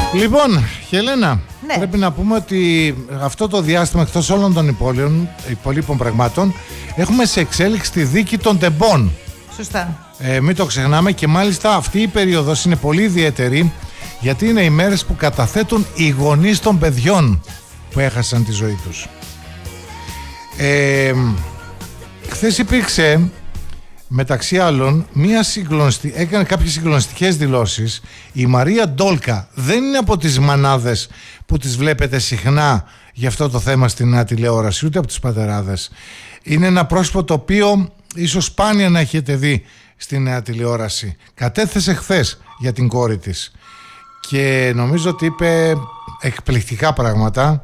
Λοιπόν, Χελένα, ναι, πρέπει να πούμε ότι αυτό το διάστημα, εκτός όλων των υπολείπων πραγμάτων, έχουμε σε εξέλιξη τη δίκη των τεμπών. Σωστά. Μην το ξεχνάμε, και μάλιστα αυτή η περίοδος είναι πολύ ιδιαίτερη, γιατί είναι οι μέρες που καταθέτουν οι γονείς των παιδιών που έχασαν τη ζωή τους. Χθες υπήρξε, μεταξύ άλλων, έκανε κάποιες συγκλονιστικές δηλώσεις. Η Μαρία Ντόλκα δεν είναι από τις μανάδες που τις βλέπετε συχνά για αυτό το θέμα στην νέα τηλεόραση, ούτε από τις πατεράδες. Είναι ένα πρόσωπο το οποίο ίσως σπάνια να έχετε δει στη νέα τηλεόραση. Κατέθεσε χθες για την κόρη της και νομίζω ότι είπε εκπληκτικά πράγματα.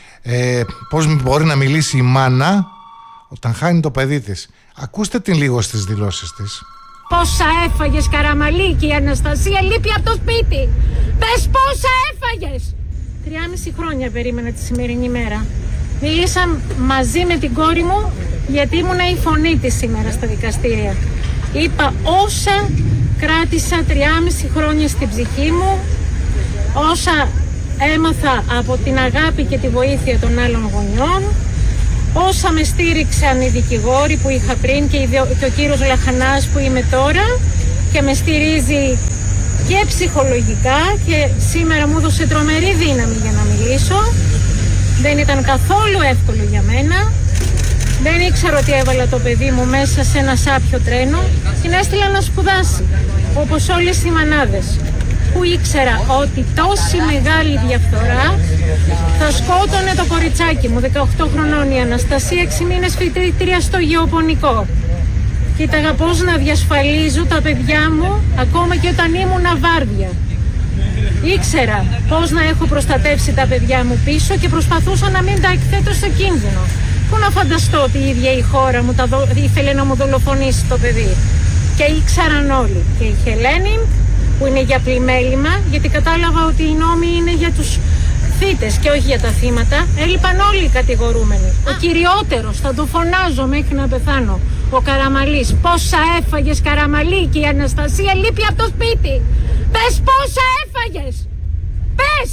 Πώς μπορεί να μιλήσει η μάνα όταν χάνει το παιδί της. Ακούστε την λίγο στις δηλώσεις της. Πόσα έφαγες, Καραμαλίκη? Η Αναστασία λείπει από το σπίτι. Πες πόσα έφαγες? 3,5 χρόνια περίμενα τη σημερινή μέρα. Μίλησα μαζί με την κόρη μου γιατί ήμουνα η φωνή της σήμερα στα δικαστήρια. Είπα όσα κράτησα 3,5 χρόνια στην ψυχή μου, όσα έμαθα από την αγάπη και τη βοήθεια των άλλων γονιών, όσα με στήριξαν οι δικηγόροι που είχα πριν και ο κύριος Λαχανάς που είμαι τώρα και με στηρίζει και ψυχολογικά, και σήμερα μου έδωσε τρομερή δύναμη για να μιλήσω. Δεν ήταν καθόλου εύκολο για μένα. Δεν ήξερα ότι έβαλα το παιδί μου μέσα σε ένα σάπιο τρένο. Την έστειλα να σπουδάσει, όπως όλες οι μανάδες, που ήξερα ότι τόση μεγάλη διαφθορά θα σκότωνε το κοριτσάκι μου, 18 χρονών η Αναστασία, 6 μήνες φοιτήτρια στο γεωπονικό. Κοίταγα πώς να διασφαλίζω τα παιδιά μου ακόμα και όταν ήμουν βάρδια. Ήξερα πώς να έχω προστατεύσει τα παιδιά μου πίσω και προσπαθούσα να μην τα εκθέτω σε κίνδυνο. Πού να φανταστώ ότι η ίδια η χώρα μου ήθελε να μου δολοφονήσει το παιδί. Και ήξεραν όλοι. Και η Χελένη, που είναι για πλημέλημα, γιατί κατάλαβα ότι οι νόμοι είναι για τους θύτες και όχι για τα θύματα. Έλειπαν όλοι οι κατηγορούμενοι. Ο κυριότερος, θα το φωνάζω μέχρι να πεθάνω, ο Καραμαλής. Πόσα έφαγες, Καραμαλίκη? Η Αναστασία λείπει από το σπίτι. Πες πόσα έφαγες. Πες.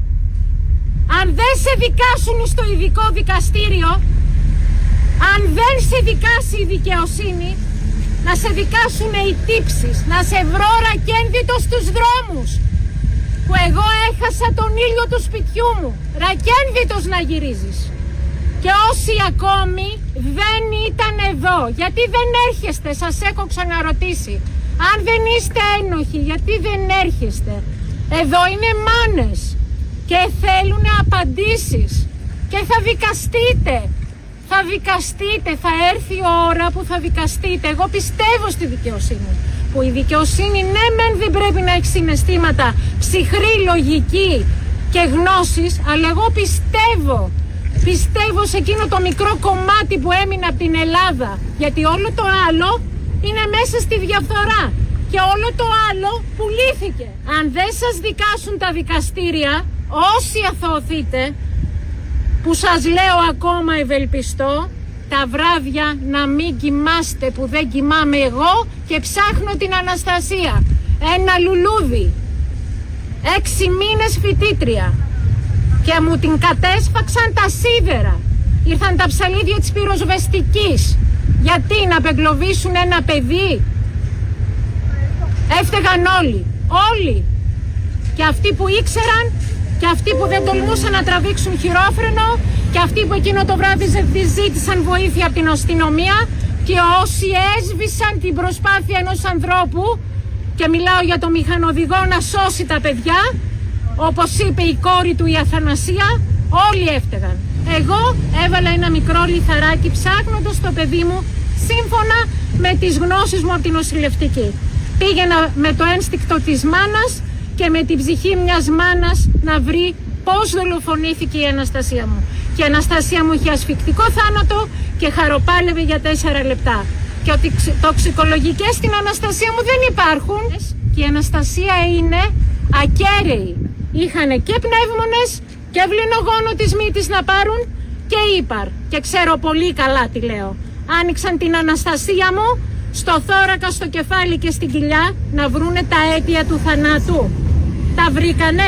Αν δεν σε δικάσουν στο ειδικό δικαστήριο, αν δεν σε δικάσει η δικαιοσύνη, να σε δικάσουν οι τύψεις, να σε βρω ρακένδυτο στους δρόμους, που εγώ έχασα τον ήλιο του σπιτιού μου. Ρακένδυτος να γυρίζεις. Και όσοι ακόμη δεν ήταν εδώ, γιατί δεν έρχεστε? Σας έχω ξαναρωτήσει. Αν δεν είστε ένοχοι, γιατί δεν έρχεστε? Εδώ είναι μάνες και θέλουν απαντήσεις και θα δικαστείτε. Θα δικαστείτε, θα έρθει η ώρα που θα δικαστείτε. Εγώ πιστεύω στη δικαιοσύνη. Που η δικαιοσύνη, ναι μεν δεν πρέπει να έχει συναισθήματα, ψυχρή λογική και γνώσεις, αλλά εγώ πιστεύω σε εκείνο το μικρό κομμάτι που έμεινε από την Ελλάδα. Γιατί όλο το άλλο είναι μέσα στη διαφθορά και όλο το άλλο πουλήθηκε. Αν δεν σας δικάσουν τα δικαστήρια, όσοι αθωωθείτε, που σας λέω ακόμα ευελπιστώ, τα βράδια να μην κοιμάστε που δεν κοιμάμαι εγώ και ψάχνω την Αναστασία. Ένα λουλούδι, 6 μήνες φοιτήτρια, και μου την κατέσφαξαν τα σίδερα. Ήρθαν τα ψαλίδια της πυροσβεστικής. Γιατί? Να απεγκλωβίσουν ένα παιδί? Έφταιγαν όλοι. Και αυτοί που ήξεραν, και αυτοί που δεν τολμούσαν να τραβήξουν χειρόφρενο, και αυτοί που εκείνο το βράδυ ζήτησαν βοήθεια από την αστυνομία, και όσοι έσβησαν την προσπάθεια ενός ανθρώπου, και μιλάω για το μηχανοδηγό, να σώσει τα παιδιά, όπως είπε η κόρη του η Αθανασία, όλοι έφταιγαν. Εγώ έβαλα ένα μικρό λιθαράκι ψάχνοντας το παιδί μου σύμφωνα με τις γνώσεις μου από την νοσηλευτική. Πήγαινα με το ένστικτο της μάνας και με την ψυχή μιας μάνας να βρει πώς δολοφονήθηκε η Αναστασία μου. Και η Αναστασία μου είχε ασφυκτικό θάνατο και χαροπάλευε για 4 λεπτά. Και ότι τοξικολογικές στην Αναστασία μου δεν υπάρχουν. Και η Αναστασία είναι ακέραιη. Είχανε και πνεύμονες και βληνογόνο της μύτης να πάρουν και ύπαρ. Και ξέρω πολύ καλά τι λέω. Άνοιξαν την Αναστασία μου στο θώρακα, στο κεφάλι και στην κοιλιά να βρούνε τα αίτια του θανάτου. Τα βρήκανε?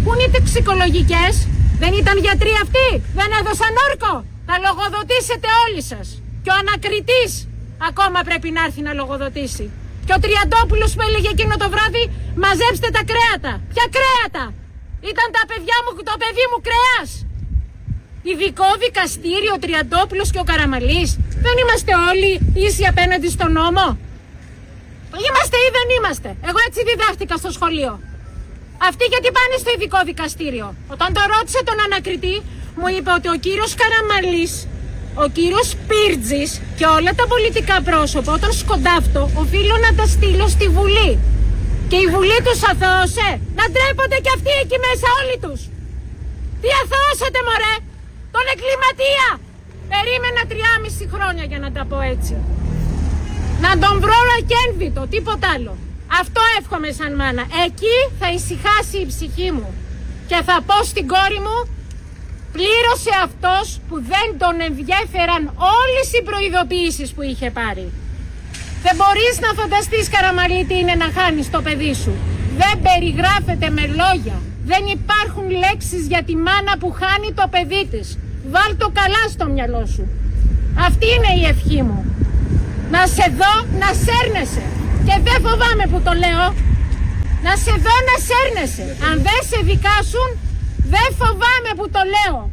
Πού είναι οι τοξικολογικές? Δεν ήταν γιατροί αυτοί? Δεν έδωσαν όρκο? Θα λογοδοτήσετε όλοι σας. Και ο ανακριτής ακόμα πρέπει να έρθει να λογοδοτήσει. Και ο Τριαντόπουλος που έλεγε εκείνο το βράδυ, μαζέψτε τα κρέατα. Ποια κρέατα? Ήταν τα παιδιά μου, το παιδί μου κρέας. Ειδικό δικαστήριο, ο Τριαντόπουλος και ο Καραμαλής. Δεν είμαστε όλοι ίσοι απέναντι στον νόμο? Είμαστε ή δεν είμαστε? Εγώ έτσι διδάχτηκα στο σχολείο. Αυτοί γιατί πάνε στο ειδικό δικαστήριο? Όταν το ρώτησε τον ανακριτή, μου είπε ότι ο κύριος Καραμαλής, ο κύριος Πύρτζης και όλα τα πολιτικά πρόσωπα, όταν σκοντάφτω, οφείλω να τα στείλω στη Βουλή. Και η Βουλή τους αθώωσε. Να ντρέπονται κι αυτοί εκεί μέσα όλοι τους. Τι αθώωσετε μωρέ? Τον εγκληματία. Περίμενα 3,5 χρόνια για να τα πω έτσι. Να τον βρω ακένδυτο, τίποτα άλλο. Αυτό εύχομαι σαν μάνα. Εκεί θα ησυχάσει η ψυχή μου. Και θα πω στην κόρη μου, πλήρωσε αυτός που δεν τον ενδιέφεραν όλες οι προειδοποιήσεις που είχε πάρει. Δεν μπορείς να φανταστείς, Καραμαλή, τι είναι να χάνεις το παιδί σου. Δεν περιγράφεται με λόγια. Δεν υπάρχουν λέξεις για τη μάνα που χάνει το παιδί της. Βάλ το καλά στο μυαλό σου. Αυτή είναι η ευχή μου. Να σε δω να σέρνεσαι. Και δεν φοβάμαι που το λέω. Να σε δω να σέρνεσαι. Αν δεν σε δικάσουν, δεν φοβάμαι που το λέω.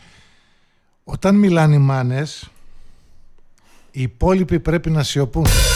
Όταν μιλάνε οι μάνες, οι υπόλοιποι πρέπει να σιωπούν.